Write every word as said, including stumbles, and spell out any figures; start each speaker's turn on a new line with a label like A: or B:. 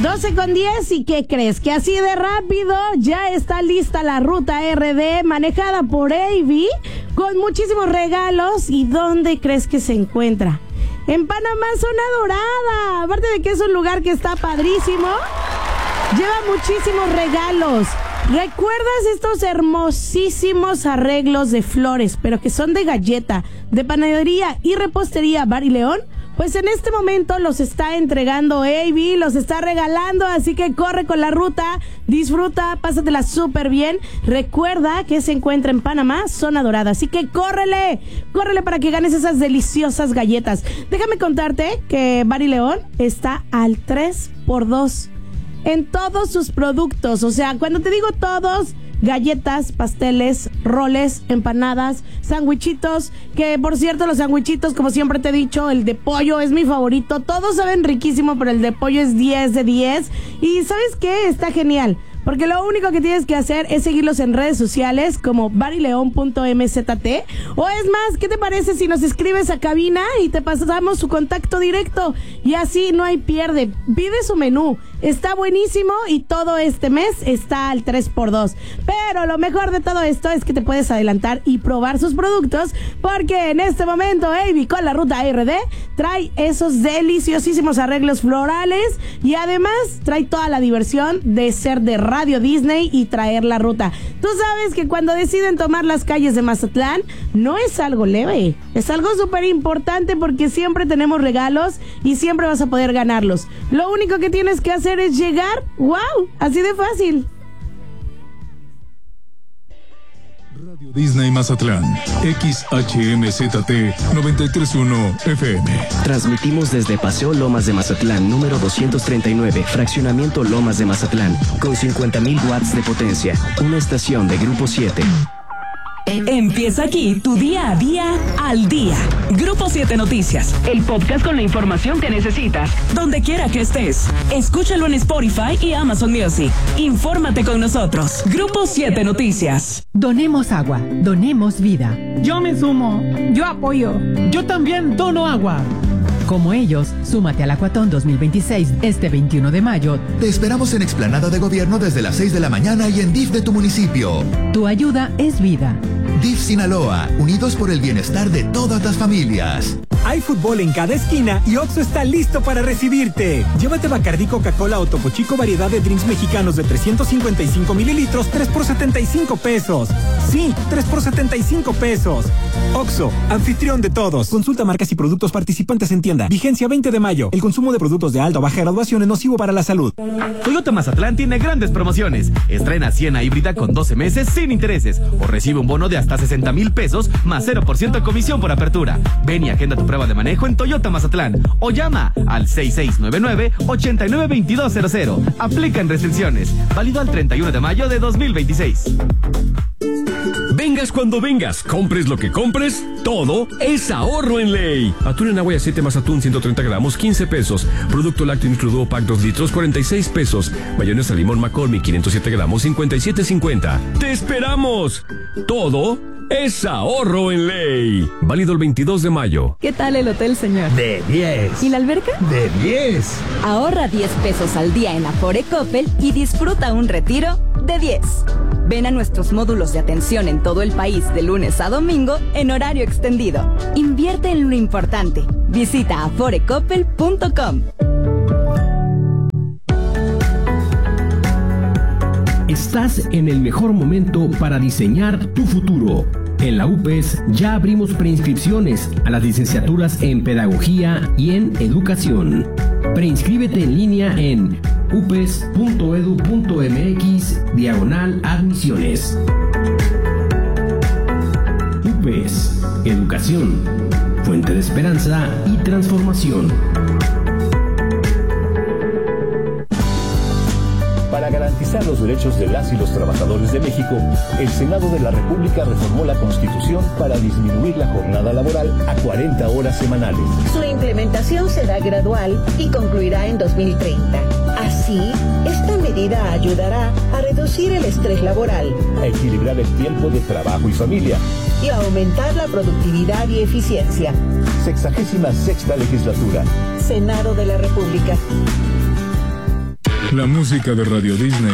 A: doce con diez, ¿y qué crees? Que así de rápido ya está lista la ruta R D manejada por A V con muchísimos regalos. ¿Y dónde crees que se encuentra? En Panamá, Zona Dorada. Aparte de que es un lugar que está padrísimo, lleva muchísimos regalos. ¿Recuerdas estos hermosísimos arreglos de flores, pero que son de galleta, de panadería y repostería Bar y León? Pues en este momento los está entregando A V, los está regalando, así que corre con la ruta, disfruta, pásatela súper bien. Recuerda que se encuentra en Panamá, Zona Dorada, así que córrele, córrele para que ganes esas deliciosas galletas. Déjame contarte que Bar y León está al tres por dos en todos sus productos. O sea, cuando te digo todos, galletas, pasteles, roles, empanadas, sandwichitos, que por cierto los sandwichitos, como siempre te he dicho, el de pollo es mi favorito. Todos saben riquísimo, pero el de pollo es diez de diez. Y ¿sabes qué? Está genial, porque lo único que tienes que hacer es seguirlos en redes sociales como barileon punto m z t. O es más, ¿qué te parece si nos escribes a cabina y te pasamos su contacto directo? Y así no hay pierde. Pide su menú. Está buenísimo y todo este mes está al tres por dos. Pero lo mejor de todo esto es que te puedes adelantar y probar sus productos, porque en este momento A V con la ruta R D trae esos deliciosísimos arreglos florales y además trae toda la diversión de ser de Radio Disney y traer la ruta. Tú sabes que cuando deciden tomar las calles de Mazatlán no es algo leve, es algo súper importante, porque siempre tenemos regalos y siempre vas a poder ganarlos. Lo único que tienes que hacer es llegar. ¡Wow! Así de fácil.
B: Radio Disney Mazatlán, X H M Z T noventa y tres punto uno F M.
C: Transmitimos desde Paseo Lomas de Mazatlán, número doscientos treinta y nueve, fraccionamiento Lomas de Mazatlán, con cincuenta mil watts de potencia, una estación de Grupo siete.
D: Empieza aquí tu día a día al día. Grupo siete Noticias, el podcast con la información que necesitas, donde quiera que estés. Escúchalo en Spotify y Amazon Music. Infórmate con nosotros. Grupo siete Noticias.
E: Donemos agua, donemos vida.
F: Yo me sumo. Yo apoyo. Yo también dono agua.
E: Como ellos, súmate al Acuatón dos mil veintiséis este veintiuno de mayo.
G: Te esperamos en Explanada de Gobierno desde las seis de la mañana y en D I F de tu municipio.
E: Tu ayuda es vida.
G: D I F Sinaloa, unidos por el bienestar de todas las familias.
H: Hay fútbol en cada esquina y Oxxo está listo para recibirte. Llévate Bacardí, Coca-Cola o Topo Chico variedad de drinks mexicanos de trescientos cincuenta y cinco mililitros, tres por setenta y cinco pesos. Sí, tres por setenta y cinco pesos. Oxxo, anfitrión de todos. Consulta marcas y productos participantes en tienda. Vigencia veinte de mayo. El consumo de productos de alta o baja graduación es nocivo para la salud.
I: Toyota Mazatlán tiene grandes promociones. Estrena Siena híbrida con doce meses sin intereses o recibe un bono de hasta sesenta mil pesos más cero por ciento de comisión por apertura. Ven y agenda tu prueba de manejo en Toyota Mazatlán o llama al seis seis nueve nueve, ocho nueve dos dos cero cero. Aplican restricciones. Válido al treinta y uno de mayo de dos mil veintiséis.
J: Vengas cuando vengas, compres lo que compres, todo es ahorro en ley. Atún en agua y aceite más atún ciento treinta gramos, quince pesos. Producto lácteo Nutriduo Pack dos litros, cuarenta y seis pesos. Mayonesa limón McCormick quinientos siete gramos, cincuenta y siete cincuenta. ¡Te esperamos! Todo es ahorro en ley. Válido el veintidós de mayo.
K: ¿Qué tal el hotel, señor?
L: De diez.
K: ¿Y la alberca?
L: De diez.
K: Ahorra diez pesos al día en Afore Coppel y disfruta un retiro de diez. Ven a nuestros módulos de atención en todo el país de lunes a domingo en horario extendido. Invierte en lo importante. Visita afore coppel punto com.
M: Estás en el mejor momento para diseñar tu futuro. En la U P E S ya abrimos preinscripciones a las licenciaturas en Pedagogía y en Educación. Preinscríbete en línea en upes punto edu punto mx diagonal admisiones. U P E S, Educación, fuente de esperanza y transformación.
N: Para garantizar los derechos de las y los trabajadores de México, el Senado de la República reformó la Constitución para disminuir la jornada laboral a cuarenta horas semanales.
O: Su implementación será gradual y concluirá en dos mil treinta. Así, esta medida ayudará a reducir el estrés laboral,
N: a equilibrar el tiempo de trabajo y familia
O: y a aumentar la productividad y eficiencia.
N: Sexagésima sexta legislatura.
O: Senado de la República.
B: La música de Radio Disney